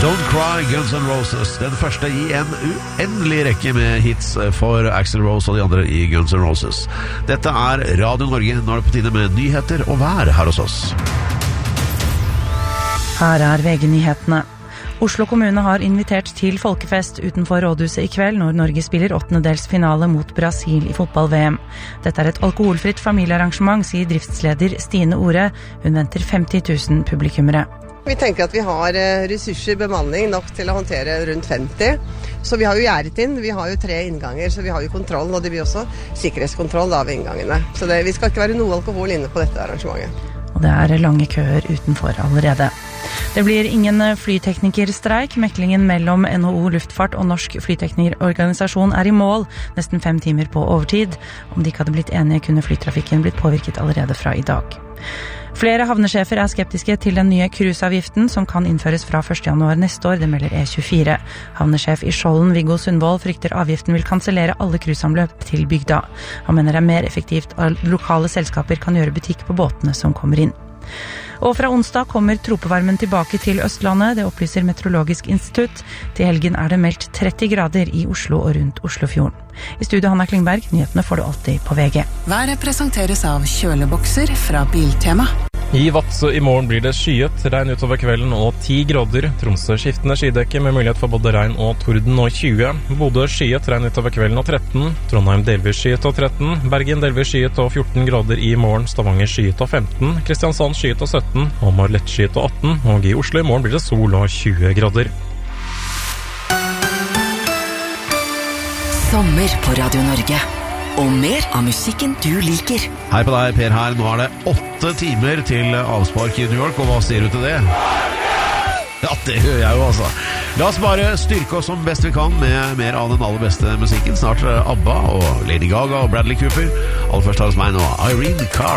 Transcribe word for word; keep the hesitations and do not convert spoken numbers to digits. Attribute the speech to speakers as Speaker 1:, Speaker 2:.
Speaker 1: Don't Cry, Guns N' Roses. Den første i en uendelig rekke med hits for Axl Rose og de andre i Guns N' Roses. Dette er Radio Norge. Nå er det på tide med nyheter og vær her hos oss.
Speaker 2: Her er V G-nyhetene. Oslo kommune har invitert til folkefest utenfor rådhuset i kveld når Norge spiller åttendedelsfinale mot Brasil i fotball-V M. Dette er et alkoholfritt familiearrangement, sier driftsleder Stine Ore. Hun venter femti tusen publikummere.
Speaker 3: Vi tenker at vi har ressurser, bemanning nok til å håndtere rundt femti. Så vi har jo gjerdet inn, vi har jo tre innganger, så vi har jo kontroll, og det blir også sikkerhetskontroll da ved inngangene. Så det, vi skal ikke være noe alkohol inne på dette arrangementet.
Speaker 2: Og det er lange køer utenfor allerede. Det blir ingen flyteknikerstreik. Meklingen mellom N H O Luftfart og Norsk Flyteknikerorganisasjon er i mål, nesten fem timer på overtid. Om de ikke hadde blitt enige, kunne flytrafikken blitt påvirket allerede fra i dag. Flere havnesjefer er skeptiske til den nye cruiseavgiften som kan innføres fra første januar neste år, det melder E tjuefire. Havnesjef i Skjolden, Viggo Sundvold, frykter avgiften vil kansellere alle cruiseanløp til bygda. Han mener det er mer effektivt at lokale selskaper kan gjøre butikk på båtene som kommer inn. Og fra onsdag kommer tropevarmen tilbake til Østlandet, det opplyser Meteorologisk institutt. Til helgen er det meldt tretti grader i Oslo og rundt Oslofjorden. I studio Hanna Klingberg, nyhetene får du alltid på V G.
Speaker 4: Været presenteres av kjølebokser fra Biltema.
Speaker 5: I Vadsø i morgen blir det skyet, regn utover kvelden og ti grader. Tromsø skiftende skydekke med mulighet for både regn og torden og tjue. Bodø skyet, regn utover kvelden og tretten. Trondheim delvis skyet og tretten. Bergen delvis skyet og fjorten grader i morgen. Stavanger skyet og femten. Kristiansand skyet og sytten. Hamar lett skyet og atten. Og i Oslo i morgen blir det sol og tjue grader.
Speaker 4: Sommer på Radio Norge. Og mer av musikken du liker.
Speaker 1: Hei på deg, Per her. Nå er det åtte timer til avspark i New York, og hva sier du til det? Ja, det gjør jeg jo altså. La oss bare styrke oss som best vi kan med mer av den aller beste musikken. Snart ABBA og Lady Gaga og Bradley Cooper. Aller først hos meg nå, Irene Cara.